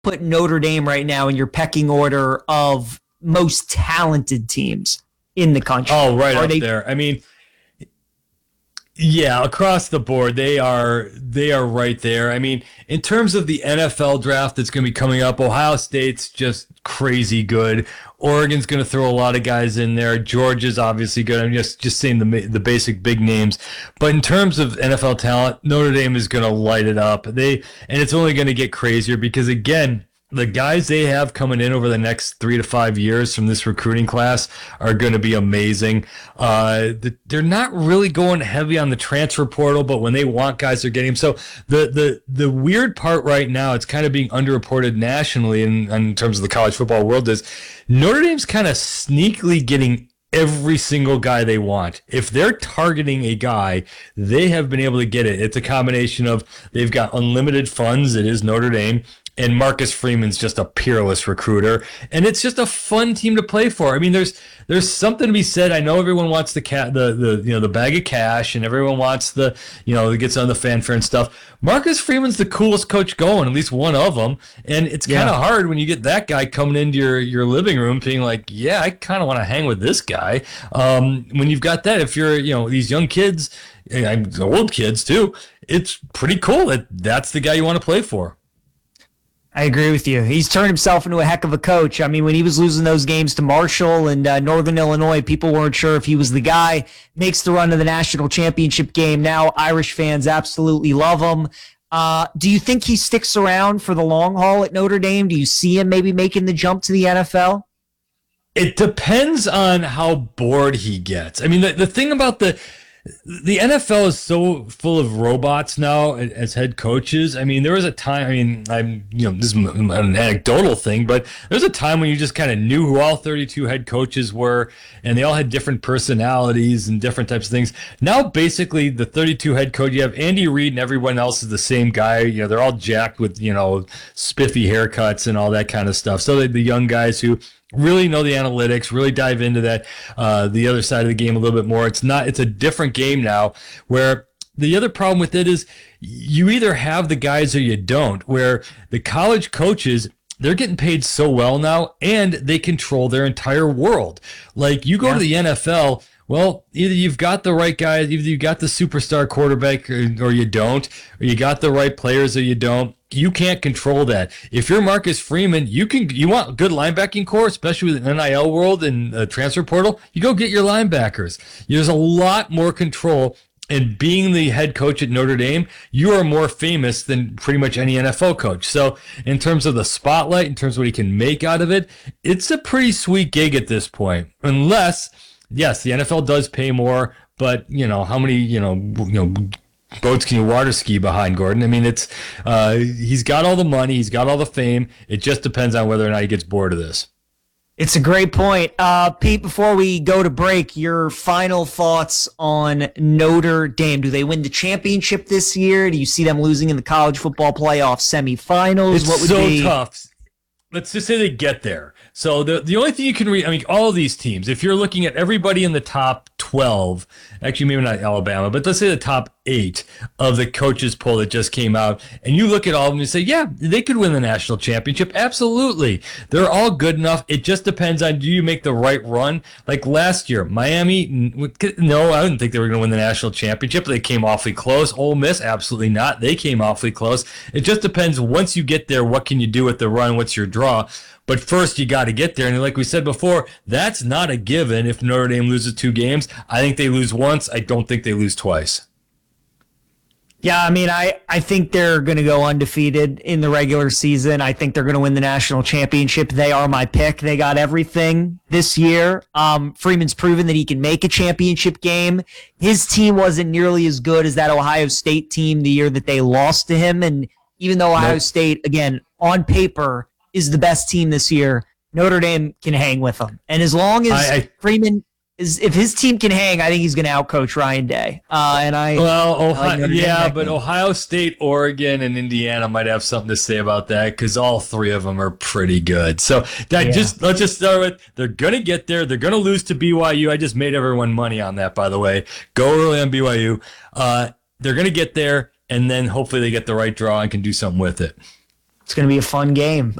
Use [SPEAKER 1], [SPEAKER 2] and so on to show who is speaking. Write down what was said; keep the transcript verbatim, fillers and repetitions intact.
[SPEAKER 1] put Notre Dame right now in your pecking order of most talented teams in the country?
[SPEAKER 2] Oh, right
[SPEAKER 1] Are
[SPEAKER 2] up
[SPEAKER 1] they-
[SPEAKER 2] there. I mean, yeah, across the board, they are they are right there. I mean, in terms of the N F L draft that's going to be coming up, Ohio State's just crazy good. Oregon's going to throw a lot of guys in there. Georgia's obviously good. I'm just just saying the the basic big names. But in terms of N F L talent, Notre Dame is going to light it up. They and it's only going to get crazier because again, the guys they have coming in over the next three to five years from this recruiting class are going to be amazing. Uh, they're not really going heavy on the transfer portal, but when they want guys, they're getting them. So the the the weird part right now, it's kind of being underreported nationally in, in terms of the college football world, is Notre Dame's kind of sneakily getting every single guy they want. If they're targeting a guy, they have been able to get it. It's a combination of they've got unlimited funds. It is Notre Dame. And Marcus Freeman's just a peerless recruiter, and it's just a fun team to play for. I mean, there's there's something to be said. I know everyone wants the cat, the the you know the bag of cash, and everyone wants the you know it gets on the fanfare and stuff. Marcus Freeman's the coolest coach going, at least one of them, and it's kind of
[SPEAKER 1] Yeah.
[SPEAKER 2] hard when you get that guy coming into your your living room, being like, yeah, I kind of want to hang with this guy. Um, when you've got that, if you're you know these young kids, and old kids too, it's pretty cool that that's the guy you want to play for.
[SPEAKER 1] I agree with you. He's turned himself into a heck of a coach. I mean, when he was losing those games to Marshall and uh, Northern Illinois, people weren't sure if he was the guy. Makes the run to the national championship game. Now Irish fans absolutely love him. Uh, do you think he sticks around for the long haul at Notre Dame? Do you see him maybe making the jump to the N F L?
[SPEAKER 2] It depends on how bored he gets. I mean, the, the thing about the the N F L is so full of robots now as head coaches. I mean, there was a time, I mean, I'm, you know, this is an anecdotal thing, but there's a time when you just kind of knew who all thirty-two head coaches were, and they all had different personalities and different types of things. Now, basically, the thirty-two head coach, you have Andy Reid and everyone else is the same guy. You know, they're all jacked with, you know, spiffy haircuts and all that kind of stuff. So the young guys who really know the analytics, really dive into that, uh, the other side of the game a little bit more. It's not, it's a different game now where the other problem with it is you either have the guys or you don't, where the college coaches, they're getting paid so well now and they control their entire world. Like you go
[SPEAKER 1] Yeah.
[SPEAKER 2] to the N F L, well, either you've got the right guys, either you got the superstar quarterback or, or you don't, or you got the right players or you don't. You can't control that. If you're Marcus Freeman, you can. You want good linebacking core, especially with the N I L world and the transfer portal. You go get your linebackers. There's a lot more control. And being the head coach at Notre Dame, you are more famous than pretty much any N F L coach. So in terms of the spotlight, in terms of what he can make out of it, it's a pretty sweet gig at this point. Unless, yes, the N F L does pay more, but you know how many you know you know. boats can you water ski behind, Gordon? I mean, it's uh, he's got all the money, he's got all the fame. It just depends on whether or not he gets bored of this.
[SPEAKER 1] It's a great point. Uh, Pete, before we go to break, your final thoughts on Notre Dame. Do they win the championship this year? Do you see them losing in the college football playoff semifinals?
[SPEAKER 2] It's
[SPEAKER 1] what would
[SPEAKER 2] so
[SPEAKER 1] be
[SPEAKER 2] tough. Let's just say they get there. So the the only thing you can read, I mean, all of these teams, if you're looking at everybody in the top twelve, actually maybe not Alabama, but let's say the top eight of the coaches poll that just came out, and you look at all of them and say, yeah, they could win the national championship. Absolutely. They're all good enough. It just depends on, do you make the right run? Like last year, Miami, no, I didn't think they were going to win the national championship. They came awfully close. Ole Miss, absolutely not. They came awfully close. It just depends. Once you get there, what can you do with the run? What's your draw? But first, you got to get there. And like we said before, that's not a given if Notre Dame loses two games. I think they lose once. I don't think they lose twice.
[SPEAKER 1] Yeah, I mean, I, I think they're going to go undefeated in the regular season. I think they're going to win the national championship. They are my pick. They got everything this year. Um, Freeman's proven that he can make a championship game. His team wasn't nearly as good as that Ohio State team the year that they lost to him. And even though Ohio
[SPEAKER 2] Nope.
[SPEAKER 1] State, again, on paper, is the best team this year, Notre Dame can hang with them. And as long as
[SPEAKER 2] I, I
[SPEAKER 1] Freeman is, if his team can hang, I think he's going to outcoach Ryan Day. Uh, and I,
[SPEAKER 2] Well,
[SPEAKER 1] I like
[SPEAKER 2] Ohio,
[SPEAKER 1] Notre Dame
[SPEAKER 2] yeah,
[SPEAKER 1] that
[SPEAKER 2] but
[SPEAKER 1] game.
[SPEAKER 2] Ohio State, Oregon, and Indiana might have something to say about that because all three of them are pretty good. So that
[SPEAKER 1] Yeah.
[SPEAKER 2] just let's just start with they're gonna get there. They're gonna lose to B Y U. I just made everyone money on that, by the way. Go early on B Y U. Uh, they're gonna get there, and then hopefully they get the right draw and can do something with it.
[SPEAKER 1] It's going to be a fun game.